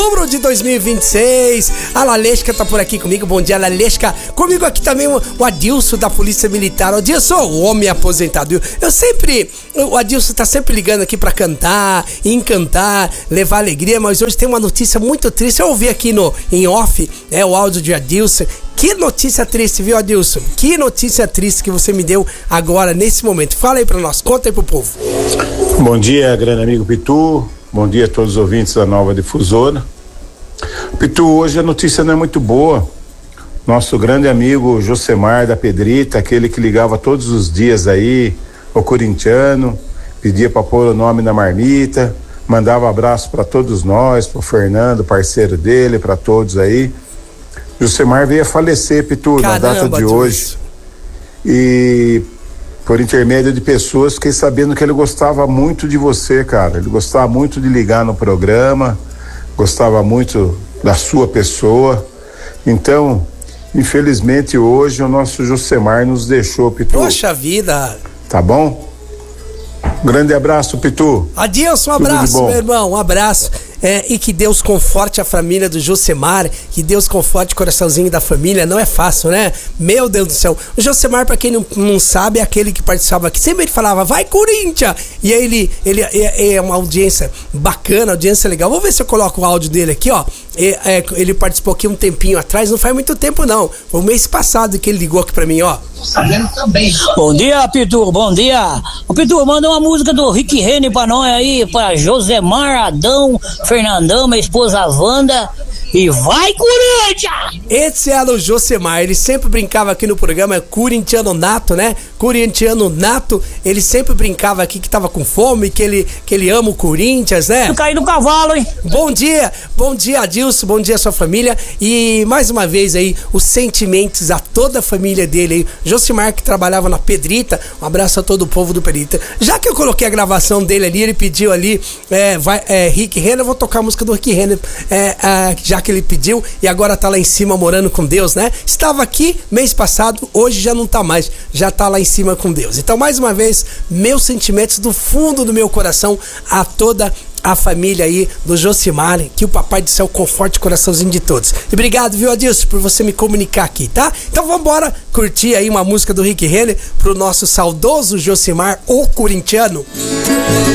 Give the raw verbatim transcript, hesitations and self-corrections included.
Outubro de dois mil e vinte e seis, a Lalesca tá por aqui comigo. Bom dia, Lalesca. Comigo aqui também o, o Adilson da Polícia Militar. O Adilson, o homem aposentado. Eu, eu sempre, o Adilson tá sempre ligando aqui pra cantar, encantar, levar alegria, mas hoje tem uma notícia muito triste. Eu ouvi aqui no, em off, é o áudio de Adilson. Que notícia triste, viu, Adilson? Que notícia triste que você me deu agora, nesse momento. Fala aí pra nós, conta aí pro povo. Bom dia, grande amigo Pitu. Bom dia a todos os ouvintes da Nova Difusora. Pitu, hoje a notícia não é muito boa. Nosso grande amigo Josemar da Pedrita, aquele que ligava todos os dias aí, o corintiano, pedia para pôr o nome na marmita, mandava abraço para todos nós, para o Fernando, parceiro dele, para todos aí. Josemar veio a falecer, Pitu, Caramba, na data de Deus. hoje. E por intermédio de pessoas, fiquei sabendo que ele gostava muito de você, cara. Ele gostava muito de ligar no programa, gostava muito da sua pessoa. Então, infelizmente hoje o nosso Josemar nos deixou, Pitu. Poxa vida! Tá bom? Um grande abraço, Pitu. Adilson, um abraço, meu irmão, um abraço. É, e que Deus conforte a família do Josemar, que Deus conforte o coraçãozinho da família. Não é fácil, né? Meu Deus do céu. O Josemar, pra quem não, não sabe, é aquele que participava aqui. Sempre ele falava, vai Corinthians! E aí ele, ele é, é uma audiência bacana, audiência legal. Vou ver se eu coloco o áudio dele aqui, ó. É, é, ele participou aqui um tempinho atrás, não faz muito tempo não. Foi o mês passado que ele ligou aqui pra mim, ó. Sabendo também. Bom dia, Pitu, bom dia. Ô, Pitu, manda uma música do Rick Renner pra nós aí, pra Josemar, Adão, Fernandão, minha esposa Wanda. E vai, Corinthians! Esse era o Josemar, ele sempre brincava aqui no programa, é corintiano nato, né? Corintiano nato, ele sempre brincava aqui que tava com fome, que ele, que ele ama o Corinthians, né? Eu caí do cavalo, hein? Bom dia, bom dia, Adilson, bom dia, sua família. E mais uma vez aí, os sentimentos a toda a família dele aí. Josemar, que trabalhava na Pedrita, um abraço a todo o povo do Pedrita. Já que eu coloquei a gravação dele ali, ele pediu ali, é, vai, é, Rick Renner, eu vou tocar a música do Rick Renner, é, é, já que ele pediu e agora tá lá em cima morando com Deus, né? Estava aqui mês passado, hoje já não tá mais, já tá lá em cima com Deus. Então, mais uma vez, meus sentimentos do fundo do meu coração a toda a família aí do Josemar, que o Papai do Céu conforte o coraçãozinho de todos. E obrigado, viu, Adilson, por você me comunicar aqui, tá? Então vambora curtir aí uma música do Rick Renner pro nosso saudoso Josemar, o corintiano.